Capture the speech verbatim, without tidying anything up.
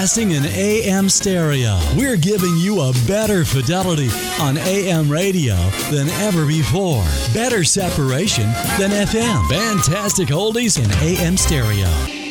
Broadcasting in A M stereo. We're giving you a better fidelity on A M radio than ever before. Better separation than F M. Fantastic oldies in A M stereo.